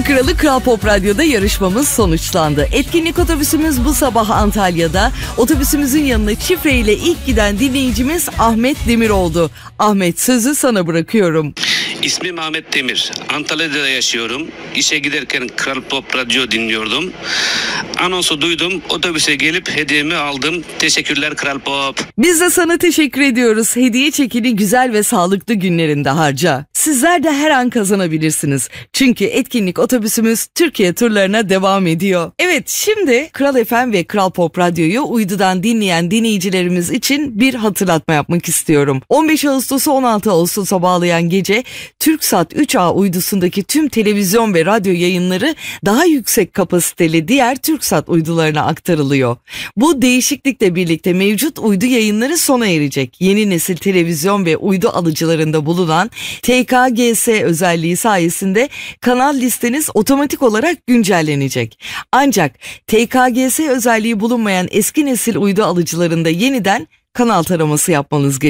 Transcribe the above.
Kralı Kral Pop Radyo'da yarışmamız sonuçlandı. Etkinlik otobüsümüz bu sabah Antalya'da. Otobüsümüzün yanına şifreyle ilk giden dinleyicimiz Ahmet Demir oldu. Ahmet, sözü sana bırakıyorum. İsmim Ahmet Demir. Antalya'da yaşıyorum. İşe giderken Kral Pop Radyo dinliyordum. Anonsu duydum. Otobüse gelip hediyemi aldım. Teşekkürler Kral Pop. Biz de sana teşekkür ediyoruz. Hediye çekini güzel ve sağlıklı günlerinde harca. Sizler de her an kazanabilirsiniz. Çünkü etkinlik otobüsümüz Türkiye turlarına devam ediyor. Evet, şimdi Kral FM ve Kral Pop Radyo'yu uydudan dinleyen dinleyicilerimiz için bir hatırlatma yapmak istiyorum. 15 Ağustos'u 16 Ağustos'a bağlayan gece TürkSat 3A uydusundaki tüm televizyon ve radyo yayınları daha yüksek kapasiteli diğer TürkSat uydularına aktarılıyor. Bu değişiklikle birlikte mevcut uydu yayınları sona erecek. Yeni nesil televizyon ve uydu alıcılarında bulunan TKGS özelliği sayesinde kanal listeniz otomatik olarak güncellenecek. Ancak TKGS özelliği bulunmayan eski nesil uydu alıcılarında yeniden kanal taraması yapmanız gerekiyor.